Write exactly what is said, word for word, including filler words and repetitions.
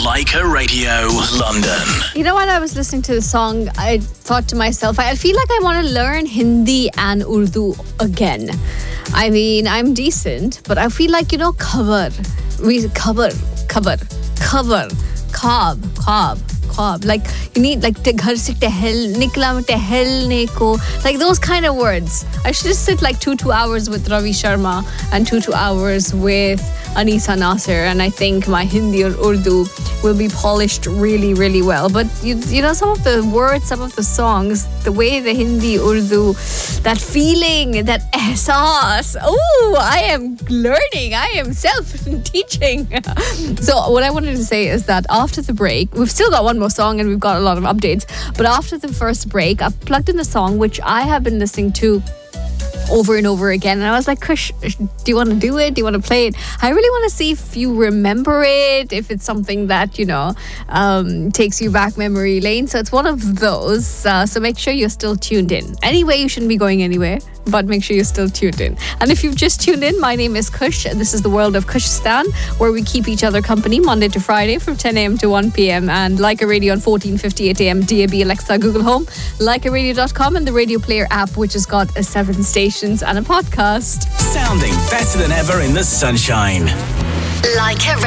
Leica Radio, London. You know, while I was listening to the song, I thought to myself, I feel like I want to learn Hindi and Urdu again. I mean, I'm decent, but I feel like, you know, cover. We cover, cover, cover, khab, khab. Like you need like ghar se tehel nikla mein tehelne ko, like those kind of words. I should just sit like two two hours with Ravi Sharma and two two hours with Anisa Nasser, and I think my Hindi or Urdu will be polished really really well. But you you know, some of the words, some of the songs, the way the Hindi Urdu, that feeling, that ehsaas, oh, I am learning, I am self teaching. So what I wanted to say is that after the break, we've still got one more song and we've got a lot of updates, but after the first break I plugged in a song which I have been listening to over and over again, and I was like, Kush, do you want to do it? Do you want to play it? I really want to see if you remember it, if it's something that, you know, um, takes you back memory lane. So it's one of those. Uh, so make sure you're still tuned in. Anyway, you shouldn't be going anywhere, but make sure you're still tuned in. And if you've just tuned in, my name is Kush. This is the world of Kushistan, where we keep each other company Monday to Friday from ten a.m. to one p.m. and Leica Radio on fourteen fifty-eight a.m. D A B, Alexa, Google Home, Leica Radio dot com, and the Radio Player app, which has got a seven stations and a podcast. Sounding better than ever in the sunshine. Leica